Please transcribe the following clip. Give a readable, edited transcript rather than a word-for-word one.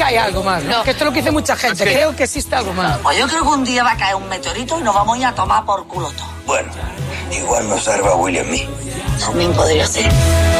hay algo más, ¿no? Que esto es lo que dice mucha gente. Creo que existe algo más. Pues yo creo que un día va a caer un meteorito y nos vamos a ir a tomar por culo todo. Bueno, igual nos salva Willy a mí. También podría ser.